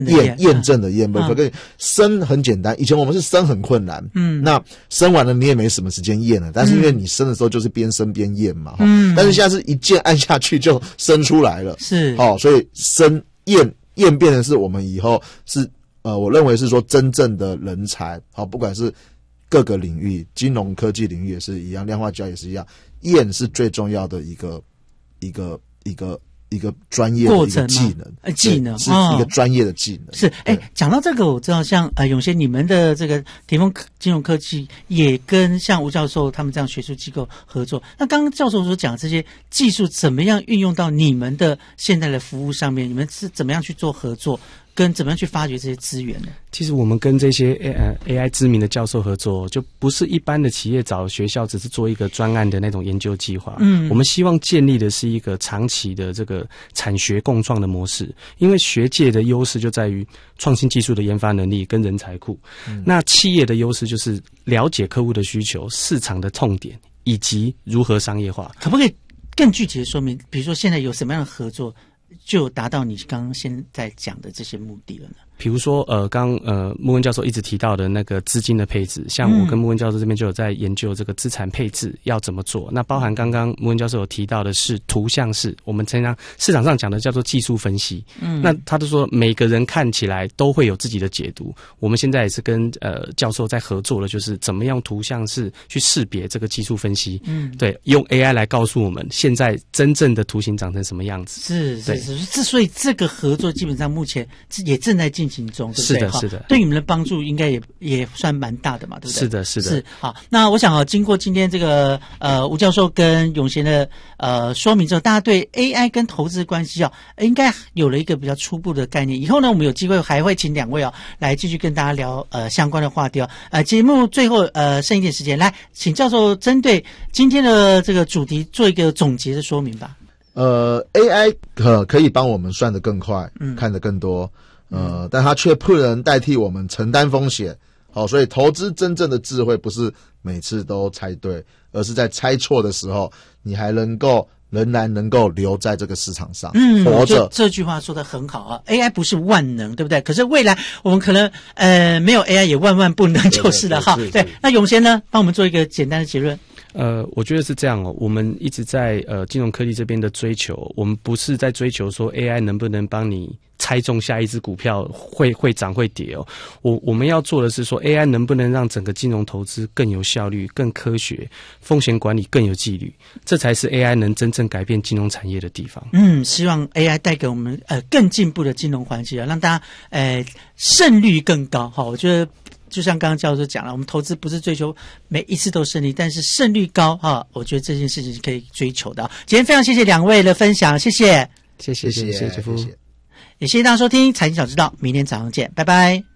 验证的验，可以生很简单，以前我们是生很困难，那生完了你也没什么时间验了，但是因为你生的时候就是边生边验嘛，但是现在是一键按下去就生出来了， 是， 所以生验变成是我们以后是我认为是说真正的人才，不管是各个领域，金融科技领域也是一样，量化交易也是一样，验是最重要的一个专业的一个技能，是一个专业的技能。 是，讲到这个，我知道像永贤你们的这个田丰金融科技也跟像吴教授他们这样学术机构合作。那刚刚教授所讲这些技术怎么样运用到你们的现在的服务上面？你们是怎么样去做合作？跟怎么样去发掘这些资源呢？ 其实我们跟这些AI 知名的教授合作，就不是一般的企业找学校只是做一个专案的那种研究计划。我们希望建立的是一个长期的这个产学共创的模式。因为学界的优势就在于创新技术的研发能力跟人才库，那企业的优势就是了解客户的需求、市场的痛点以及如何商业化。 可不可以更具体的说明？比如说现在有什么样的合作？就达到你刚刚现在讲的这些目的了呢？ 比如说穆恩教授一直提到的那个资金的配置，像我跟穆恩教授这边就有在研究这个资产配置要怎么做。那包含刚刚穆恩教授有提到的是图像式，我们常常市场上讲的叫做技术分析。那他就说每个人看起来都会有自己的解读。我们现在也是跟教授在合作的，就是怎么样图像式去识别这个技术分析。对，用 AI 来告诉我们现在真正的图形长成什么样子。 是，所以这个合作基本上目前也正在进行中，对不对？ 是的， 对你们的帮助应该也算蛮大的嘛，对不对？ 是的。 好，那我想经过今天这个吴教授跟永贤的说明之后，大家对 AI 跟投资关系应该有了一个比较初步的概念。以后呢，我们有机会还会请两位来继续跟大家聊相关的话题节目最后剩一点时间，来请教授针对今天的这个主题做一个总结的说明吧。 AI 可以帮我们算得更快，看得更多，但它却不能代替我们承担风险。所以投资真正的智慧不是每次都猜对，而是在猜错的时候，你还仍然能够留在这个市场上活着。 这句话说得很好AI 不是万能，对不对？可是未来我们可能没有 AI 也万万不能就是了哈。对，那永贤呢，帮我们做一个简单的结论。 我觉得是这样我们一直在金融科技这边的追求，我们不是在追求说 AI 能不能帮你猜中下一只股票会涨会跌我们要做的是说 AI 能不能让整个金融投资更有效率、更科学，风险管理更有纪律，这才是 AI 能真正改变金融产业的地方。 希望 AI 带给我们更进步的金融环境让大家胜率更高我觉得就像刚刚教授讲了，我们投资不是追求每一次都胜利，但是胜率高我觉得这件事情是可以追求的今天非常谢谢两位的分享，谢谢杰夫， 也谢谢大家收听财经小知道，明天早上见，拜拜。